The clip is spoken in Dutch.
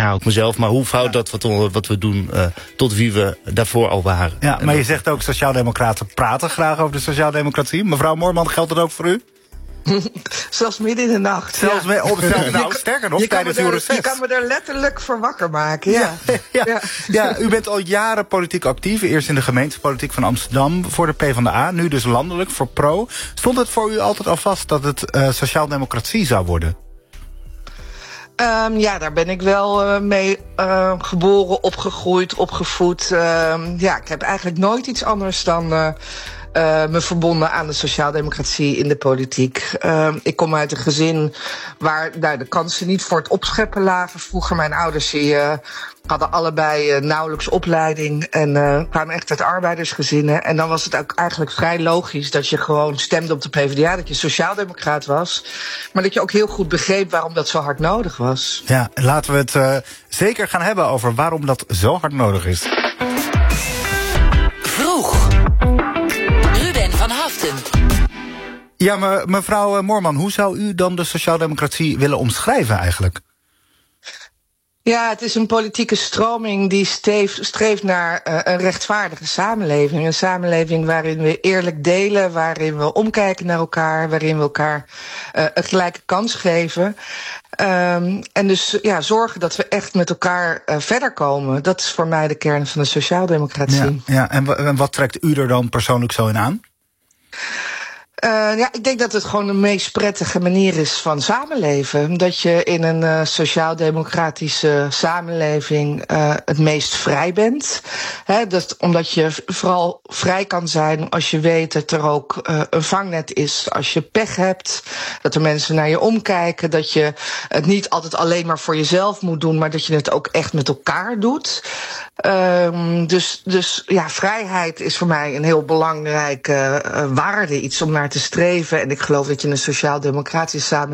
herhaal ik mezelf, maar hoe fout dat wat we doen tot wie we daarvoor al waren. Ja, maar je zegt ook sociaaldemocraten praten graag over de sociaaldemocratie. Mevrouw Moorman, geldt dat ook voor u? Zelfs midden in de nacht. Zelfs sterker nog, tijdens uw reces. Je kan me er letterlijk voor wakker maken, ja, u bent al jaren politiek actief. Eerst in de gemeentepolitiek van Amsterdam voor de PvdA. Nu dus landelijk voor Pro. Stond het voor u altijd al vast dat het sociaaldemocratie zou worden? Daar ben ik wel mee geboren, opgegroeid, opgevoed. Ik heb eigenlijk nooit iets anders dan me verbonden aan de sociaaldemocratie in de politiek. Ik kom uit een gezin waar de kansen niet voor het opscheppen lagen. Vroeger mijn ouders hadden allebei nauwelijks opleiding en kwamen echt uit arbeidersgezinnen. En dan was het ook eigenlijk vrij logisch dat je gewoon stemde op de PvdA, dat je sociaaldemocraat was. Maar dat je ook heel goed begreep waarom dat zo hard nodig was. Ja, laten we het zeker gaan hebben over waarom dat zo hard nodig is. Vroeg. Ruben van Haften. Ja, mevrouw Moorman, hoe zou u dan de sociaaldemocratie willen omschrijven eigenlijk? Ja, het is een politieke stroming die streeft naar een rechtvaardige samenleving. Een samenleving waarin we eerlijk delen, waarin we omkijken naar elkaar, waarin we elkaar een gelijke kans geven. En dus zorgen dat we echt met elkaar verder komen. Dat is voor mij de kern van de sociaaldemocratie. Ja, en wat trekt u er dan persoonlijk zo in aan? Ik denk dat het gewoon de meest prettige manier is van samenleven. Dat je in een sociaal-democratische samenleving het meest vrij bent. Omdat je vooral vrij kan zijn als je weet dat er ook een vangnet is. Als je pech hebt, dat er mensen naar je omkijken. Dat je het niet altijd alleen maar voor jezelf moet doen, maar dat je het ook echt met elkaar doet. Dus vrijheid is voor mij een heel belangrijke waarde. Iets om naar te streven. En ik geloof dat je in een sociaal-democratische samenleving